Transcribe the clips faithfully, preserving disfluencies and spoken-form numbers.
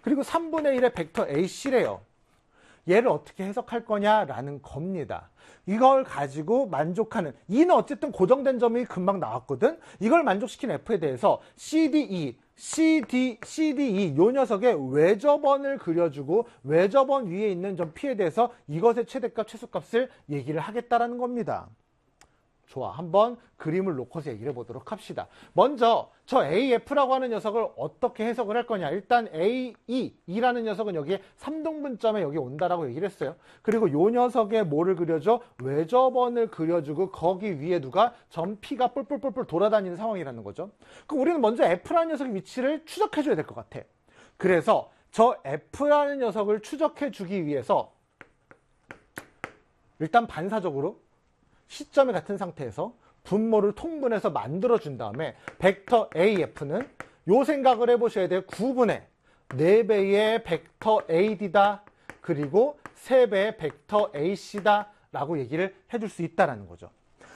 그리고 삼분의 일의 벡터 에이씨래요. 얘를 어떻게 해석할 거냐라는 겁니다. 이걸 가지고 만족하는, E는 어쨌든 고정된 점이 금방 나왔거든. 이걸 만족시킨 F에 대해서 씨디이, CD, 씨디이 요 녀석의 외접원을 그려주고 외접원 위에 있는 점 P에 대해서 이것의 최대값, 최소값을 얘기를 하겠다라는 겁니다. 좋아, 한번 그림을 놓고서 얘기를 해보도록 합시다. 먼저 저 에이에프라고 하는 녀석을 어떻게 해석을 할 거냐. 일단 에이이, E라는 녀석은 여기에 삼 등분점에 여기 온다라고 얘기를 했어요. 그리고 요 녀석에 뭐를 그려줘? 외접원을 그려주고 거기 위에 누가? 점 P가 뿔뿔뿔뿔 돌아다니는 상황이라는 거죠. 그럼 우리는 먼저 F라는 녀석의 위치를 추적해줘야 될 것 같아. 그래서 저 F라는 녀석을 추적해주기 위해서 일단 반사적으로 시점이 같은 상태에서 분모를 통분해서 만들어준 다음에 벡터 에이에프는 요 생각을 해보셔야 돼요. 구분의 네 배의 벡터 에이디다. 그리고 세 배의 벡터 에이씨다 라고 얘기를 해줄 수 있다는 거죠.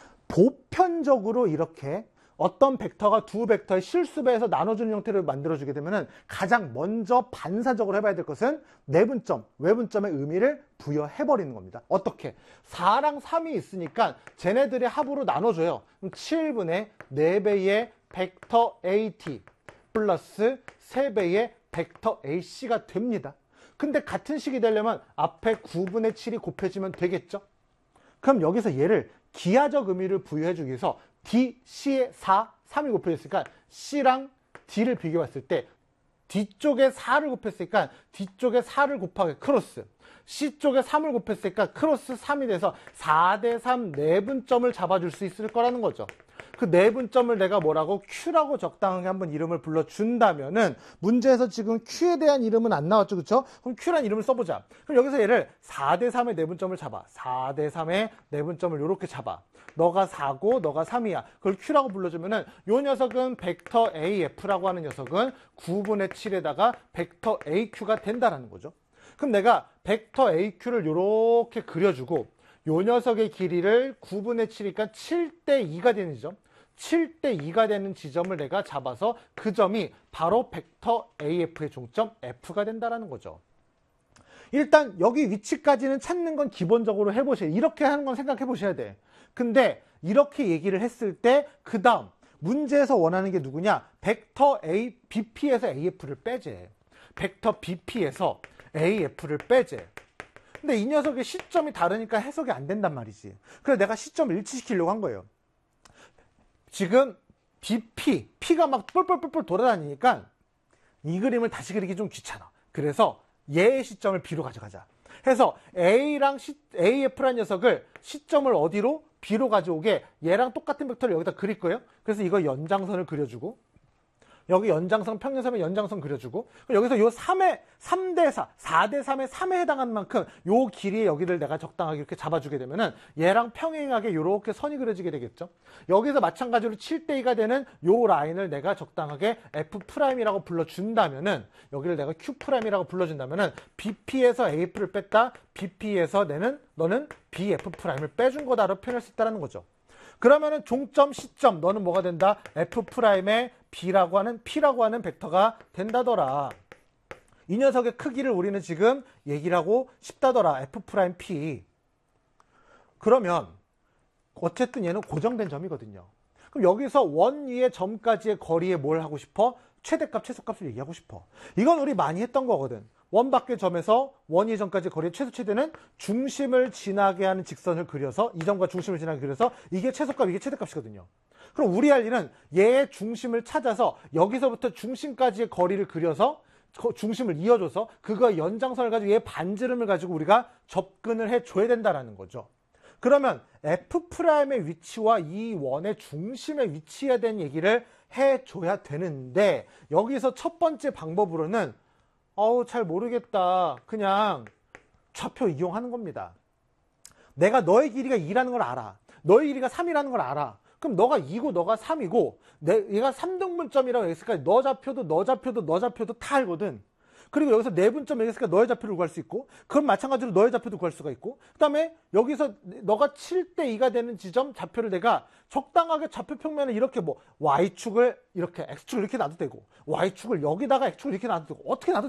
보편적으로 이렇게 어떤 벡터가 두 벡터의 실수배에서 나눠주는 형태를 만들어주게 되면 가장 먼저 반사적으로 해봐야 될 것은 내분점, 외분점의 의미를 부여해버리는 겁니다. 어떻게? 사랑 삼이 있으니까 쟤네들의 합으로 나눠줘요. 그럼 칠분의 네 배의 벡터 에이티 플러스 세 배의 벡터 에이씨가 됩니다. 근데 같은 식이 되려면 앞에 구분의 칠이 곱해지면 되겠죠? 그럼 여기서 얘를 기하적 의미를 부여해주기 위해서 D, C에 사, 삼이 곱해졌으니까 C랑 D를 비교했을 때 뒤쪽에 사를 곱했으니까 뒤쪽에 사를 곱하기 크로스, C쪽에 삼을 곱했으니까 크로스 삼이 돼서 사 대 삼 내분점을 잡아줄 수 있을 거라는 거죠. 그 내분점을 내가 뭐라고? Q라고 적당하게 한번 이름을 불러준다면은 문제에서 지금 Q에 대한 이름은 안 나왔죠. 그쵸? 그럼 Q란 이름을 써보자. 그럼 여기서 얘를 사 대 삼의 내분점을 잡아. 사 대 삼의 내분점을 이렇게 잡아. 너가 사고 너가 삼이야. 그걸 Q라고 불러주면은 요 녀석은 벡터 에이에프라고 하는 녀석은 구분의 칠에다가 벡터 에이큐가 된다라는 거죠. 그럼 내가 벡터 에이큐를 이렇게 그려주고 요 녀석의 길이를 구분의 칠이니까 칠 대 이가 되는 지점, 칠 대 이가 되는 지점을 내가 잡아서 그 점이 바로 벡터 에이에프의 종점 F가 된다라는 거죠. 일단 여기 위치까지는 찾는 건 기본적으로 해보셔야 돼. 이렇게 하는 건 생각해 보셔야 돼. 근데 이렇게 얘기를 했을 때 그 다음 문제에서 원하는 게 누구냐? 벡터 A, 비피에서 에이에프를 빼재. 벡터 비피에서 에이에프를 빼재. 근데 이 녀석의 시점이 다르니까 해석이 안 된단 말이지. 그래서 내가 시점을 일치시키려고 한 거예요. 지금 비피, P가 막 뿔뿔뿔뿔 돌아다니니까 이 그림을 다시 그리기 좀 귀찮아. 그래서 얘의 시점을 B로 가져가자. 해서 A랑 C, 에이에프라는 녀석을 시점을 어디로? B로 가져오게 얘랑 똑같은 벡터를 여기다 그릴 거예요. 그래서 이거 연장선을 그려주고 여기 연장선, 평행선의 연장선 그려주고 여기서 요 삼의 삼 대 사, 사 대 삼의 삼에 해당하는 만큼 요 길이의 여기를 내가 적당하게 이렇게 잡아주게 되면은 얘랑 평행하게 이렇게 선이 그려지게 되겠죠. 여기서 마찬가지로 칠 대 이가 되는 요 라인을 내가 적당하게 F'이라고 불러준다면은 여기를 내가 Q'이라고 불러준다면은 비피에서 에이에프를 뺐다, 비피에서 내는 너는 비에프'을 빼준 거다라고 표현할 수 있다는 거죠. 그러면은 종점, 시점, 너는 뭐가 된다? F'의 B라고 하는, P라고 하는 벡터가 된다더라. 이 녀석의 크기를 우리는 지금 얘기를 하고 싶다더라. F'P. 그러면 어쨌든 얘는 고정된 점이거든요. 그럼 여기서 원 위의 점까지의 거리에 뭘 하고 싶어? 최대값, 최소값을 얘기하고 싶어. 이건 우리 많이 했던 거거든. 원 밖의 점에서 원 위의 점까지 거리의 최소 최대는 중심을 지나게 하는 직선을 그려서 이 점과 중심을 지나게 그려서 이게 최소값, 이게 최대값이거든요. 그럼 우리 할 일은 얘의 중심을 찾아서 여기서부터 중심까지의 거리를 그려서 중심을 이어줘서 그거 연장선을 가지고 얘 반지름을 가지고 우리가 접근을 해줘야 된다는 거죠. 그러면 F'의 위치와 이 원의 중심에 위치해야 되는 얘기를 해줘야 되는데 여기서 첫 번째 방법으로는 어우 잘 모르겠다. 그냥 좌표 이용하는 겁니다. 내가 너의 길이가 이라는 걸 알아. 너의 길이가 삼이라는 걸 알아. 그럼 너가 이고 너가 삼이고 내, 얘가 삼 등분점이라고 했으니까 너 좌표도 너 좌표도 너 좌표도 다 알거든. 그리고 여기서 내분점 얘기했으니까 너의 좌표를 구할 수 있고 그럼 마찬가지로 너의 좌표도 구할 수가 있고 그 다음에 여기서 너가 칠 대 이가 되는 지점 좌표를 내가 적당하게 좌표 평면을 이렇게 뭐 Y축을 이렇게 X축을 이렇게 놔도 되고 Y축을 여기다가 X축을 이렇게 놔도 되고 어떻게 놔도